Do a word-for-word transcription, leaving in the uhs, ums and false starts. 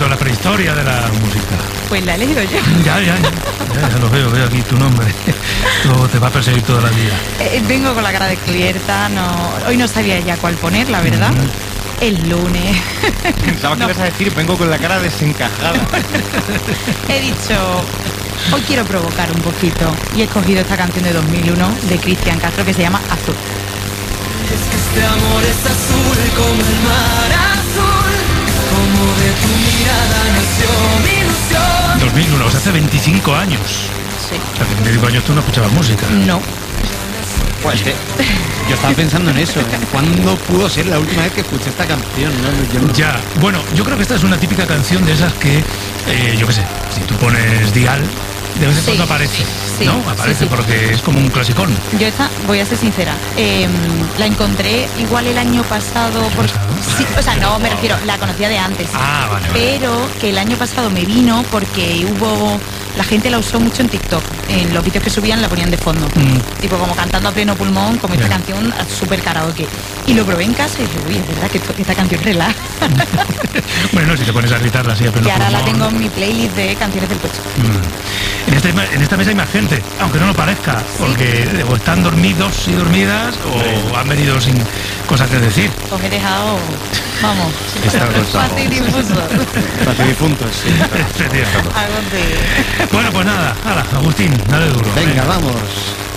escrito la prehistoria de la música. Pues la he leído yo. Ya, ya, ya, ya, ya lo veo, veo aquí tu nombre. Luego te va a perseguir toda la vida. Eh, vengo con la cara descubierta, no, hoy no sabía ya cuál poner, la verdad. Mm. El lunes. Pensaba que no. ibas a decir, vengo con la cara desencajada. He dicho, hoy quiero provocar un poquito. Y he escogido esta canción de dos mil uno de Cristian Castro que se llama Azul. Es que este amor es azul como el mar azul, como de tu mirada nació mi ilusión. dos mil uno, o sea, hace veinticinco años. Sí. Hace veinticinco años tú no escuchabas música. No. Pues que yo estaba pensando en eso, ¿eh? ¿Cuándo pudo ser la última vez que escuché esta canción? No, yo no... Ya, bueno, yo creo que esta es una típica canción de esas que, eh, yo qué sé, si tú pones dial, de vez en Sí, cuando aparece, sí, ¿no? Aparece sí, sí. porque es como un clasicón. Yo esta, voy a ser sincera, eh, la encontré igual el año pasado. Por... pasado? Sí, o sea, no, me refiero, la conocía de antes. Ah, vale, vale. Pero que el año pasado me vino porque hubo... La gente la usó mucho en TikTok. En los vídeos que subían la ponían de fondo. Mm. Tipo como cantando a pleno pulmón, como esta Ya. canción súper karaoke. Y lo probé en casa y dije, uy, es verdad que, esto- que esta canción relaja. Bueno, si te pones a gritarla así a pleno Y ahora la pulmón. tengo en mi playlist de canciones del coche. Mm. En, este, en esta mesa hay más gente, aunque no lo parezca, porque o están dormidos y dormidas o han venido sin cosas que decir. Os he dejado, vamos, Está acostado. fácil difuso. Difuntos, sí. Efectivamente. Algo de... Bueno, pues nada, hala, Agustín, dale duro. Venga, vamos.